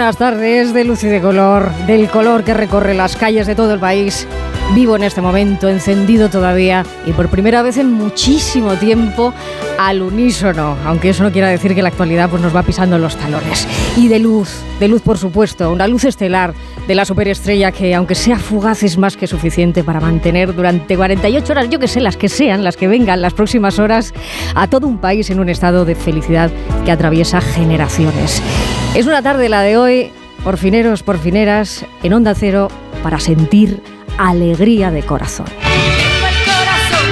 buenas tardes de luz y de color, del color que recorre las calles de todo el país. Vivo en este momento, encendido todavía y por primera vez en muchísimo tiempo al unísono, aunque eso no quiera decir que la actualidad pues nos va pisando los talones. Y de luz por supuesto, una luz estelar de la superestrella que, aunque sea fugaz, es más que suficiente para mantener durante 48 horas, yo que sé, las que sean, las que vengan, las próximas horas, a todo un país en un estado de felicidad que atraviesa generaciones. Es una tarde, la de hoy, porfineros, porfineras, en Onda Cero, para sentir alegría de corazón. Tengo el corazón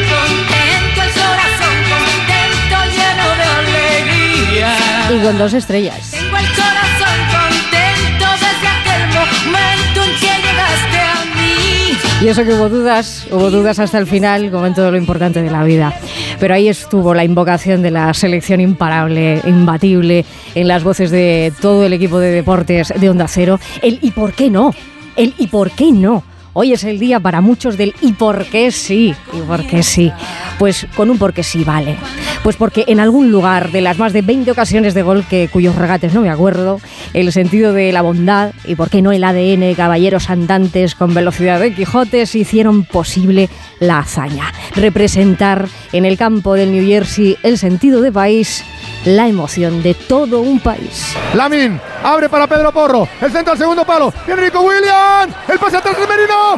contento, lleno de alegría. Y con 2 estrellas. Tengo el corazón contento desde aquel momento en que llegaste a mí. Y eso que hubo dudas hasta el final, como en todo lo importante de la vida. Pero ahí estuvo la invocación de la selección imparable, imbatible, en las voces de todo el equipo de deportes de Onda Cero. El ¿y por qué no? El ¿y por qué no? Hoy es el día para muchos del ¿y por qué sí? ¿Y por qué sí? Pues con un porque sí vale. Pues porque en algún lugar de las más de 20 ocasiones de gol cuyos regates no me acuerdo, el sentido de la bondad y por qué no el ADN de caballeros andantes con velocidad de Quijotes hicieron posible la hazaña. Representar en el campo del New Jersey el sentido de país, la emoción de todo un país. Lamin abre para Pedro Porro, el centro al segundo palo, Enrico William, el pase atrás de Merino.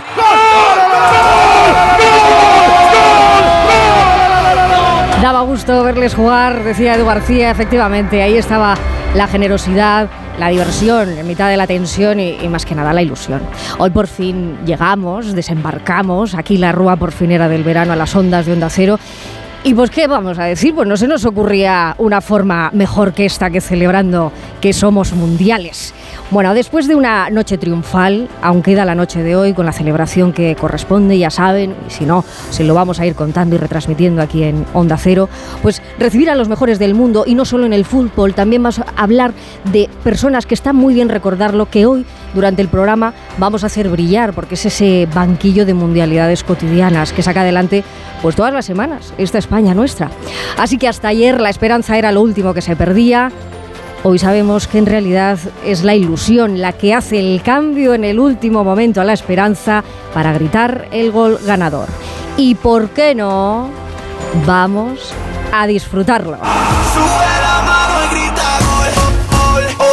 Daba gusto verles jugar, decía Edu García, efectivamente, ahí estaba la generosidad, la diversión en mitad de la tensión y más que nada la ilusión. Hoy por fin llegamos, desembarcamos aquí la rúa porfinera del verano a las ondas de Onda Cero. Y pues qué vamos a decir, pues no se nos ocurría una forma mejor que esta, que celebrando que somos mundiales. Bueno, después de una noche triunfal, aún queda la noche de hoy con la celebración que corresponde, ya saben, y si no, se lo vamos a ir contando y retransmitiendo aquí en Onda Cero, pues recibir a los mejores del mundo, y no solo en el fútbol, también vamos a hablar de personas que está muy bien recordarlo, que hoy, durante el programa, vamos a hacer brillar, porque es ese banquillo de mundialidades cotidianas que saca adelante pues todas las semanas esta España nuestra. Así que hasta ayer la esperanza era lo último que se perdía. Hoy sabemos que en realidad es la ilusión la que hace el cambio en el último momento a la esperanza para gritar el gol ganador. ¿Y por qué no? Vamos a disfrutarlo. Sube la mano y grita gol, gol,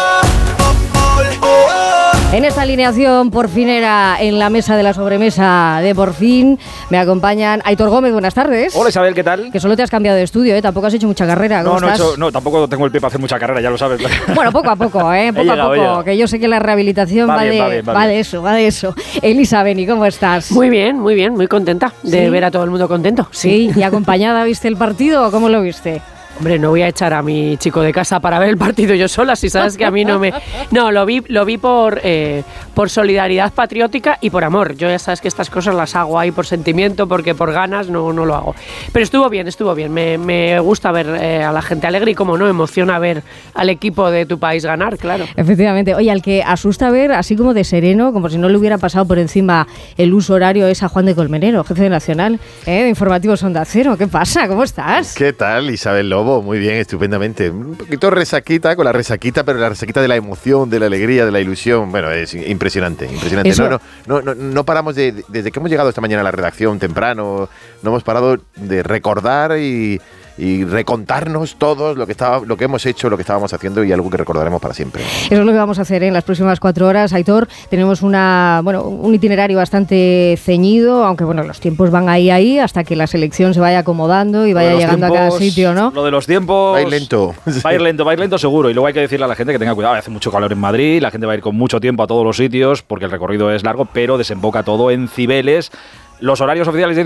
En esta alineación porfinera en la mesa de la sobremesa de Por Fin me acompañan Aitor Gómez, buenas tardes. Hola Isabel, ¿qué tal? Que solo te has cambiado de estudio, ¿eh? Tampoco has hecho mucha carrera. ¿Cómo estás? No, tampoco tengo el pie para hacer mucha carrera, ya lo sabes. Bueno, poco a poco, poco a poco, que yo sé que la rehabilitación va de eso. Elisa Beni, ¿cómo estás? Muy bien, muy contenta de ver a todo el mundo contento. Sí, ¿y acompañada viste el partido o cómo lo viste? Hombre, no voy a echar a mi chico de casa para ver el partido yo sola, si sabes que a mí no me... No, lo vi por solidaridad patriótica y por amor. Yo ya sabes que estas cosas las hago ahí por sentimiento, porque por ganas no lo hago. Pero estuvo bien. Me gusta ver a la gente alegre y, como no, emociona ver al equipo de tu país ganar, claro. Efectivamente. Oye, al que asusta ver, así como de sereno, como si no le hubiera pasado por encima el uso horario, es a Juan de Colmenero, jefe de Nacional, de Informativos Onda Cero. ¿Qué pasa? ¿Cómo estás? ¿Qué tal, Isabel Lobo? Muy bien, estupendamente. Un poquito resaquita, con la resaquita, pero la resaquita de la emoción, de la alegría, de la ilusión. Bueno, es impresionante. Eso. No paramos desde que hemos llegado esta mañana a la redacción temprano, no hemos parado de recordar y recontarnos todos lo que hemos hecho, lo que estábamos haciendo y algo que recordaremos para siempre. Eso es lo que vamos a hacer en las próximas 4 horas, Aitor. Tenemos un itinerario bastante ceñido, aunque bueno, los tiempos van ahí hasta que la selección se vaya acomodando y vaya llegando a cada sitio, ¿no? Lo de los tiempos... Va a ir lento. Va a ir lento seguro. Y luego hay que decirle a la gente que tenga cuidado. Hace mucho calor en Madrid, la gente va a ir con mucho tiempo a todos los sitios porque el recorrido es largo, pero desemboca todo en Cibeles. Los horarios oficiales de